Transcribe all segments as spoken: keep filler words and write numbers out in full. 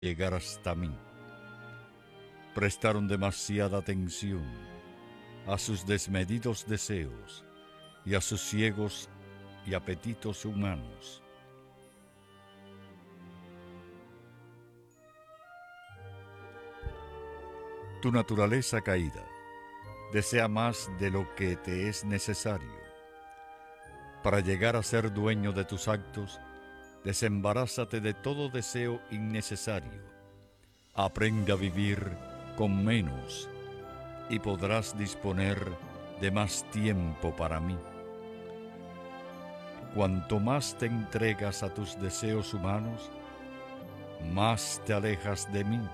llegar hasta mí. Prestaron demasiada atención a sus desmedidos deseos y a sus ciegos y apetitos humanos. Tu naturaleza caída desea más de lo que te es necesario. Para llegar a ser dueño de tus actos, desembarázate de todo deseo innecesario. Aprende a vivir con menos y podrás disponer de más tiempo para mí. Cuanto más te entregas a tus deseos humanos, más te alejas de mí.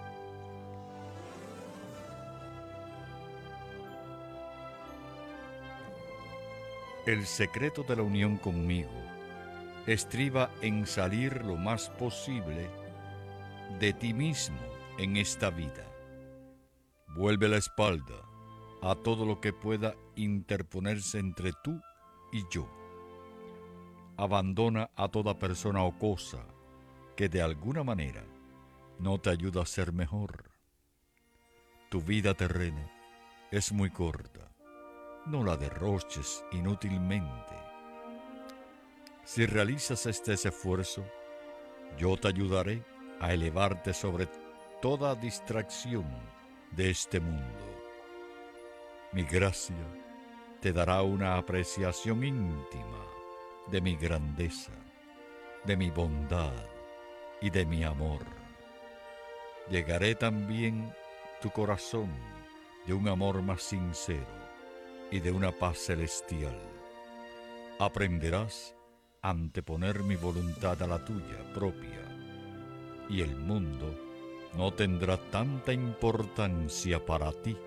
El secreto de la unión conmigo estriba en salir lo más posible de ti mismo en esta vida. Vuelve la espalda a todo lo que pueda interponerse entre tú y yo. Abandona a toda persona o cosa que de alguna manera no te ayuda a ser mejor. Tu vida terrena es muy corta. No la derroches inútilmente. Si realizas este esfuerzo, yo te ayudaré a elevarte sobre toda distracción de este mundo. Mi gracia te dará una apreciación íntima de mi grandeza, de mi bondad y de mi amor. Llegaré también tu corazón de un amor más sincero y de una paz celestial. Aprenderás a anteponer mi voluntad a la tuya propia, y el mundo no tendrá tanta importancia para ti